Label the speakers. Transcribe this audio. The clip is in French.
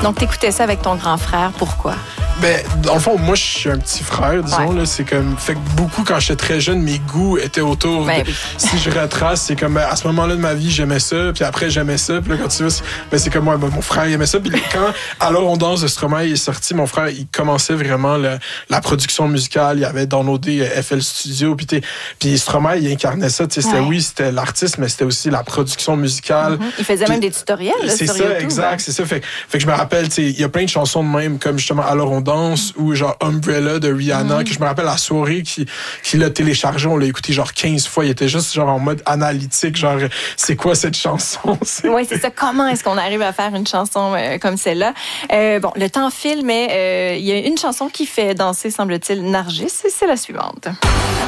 Speaker 1: Donc, t'écoutais ça avec ton grand frère. Pourquoi?
Speaker 2: Ben, dans le fond, moi, je suis un petit frère, disons. Là, c'est comme... Fait que beaucoup, quand j'étais très jeune, mes goûts étaient autour. Si je retrace, c'est comme à ce moment-là de ma vie, j'aimais ça. Puis après, j'aimais ça. Puis là, quand tu vois, c'est comme moi, mon frère, il aimait ça. Puis quand Alors on danse de Stromae est sorti, mon frère, il commençait vraiment la production musicale. Il avait downloadé FL Studio. Puis Stromae, il incarnait ça. C'était l'artiste, mais c'était aussi la production musicale.
Speaker 1: Il faisait même des tutoriels.
Speaker 2: C'est ça, YouTube, exact. C'est ça. Fait que je me rappelle, il y a plein de chansons de même, comme justement Alors on danse ou genre Umbrella de Rihanna, que je me rappelle la soirée qu'il l'a téléchargé, on l'a écouté genre 15 fois. Il était juste genre en mode analytique, genre c'est quoi cette chanson?
Speaker 1: Oui, c'est ça. Comment est-ce qu'on arrive à faire une chanson comme celle-là? Le temps file, mais il y a une chanson qui fait danser, semble-t-il, Nargis, et c'est la suivante.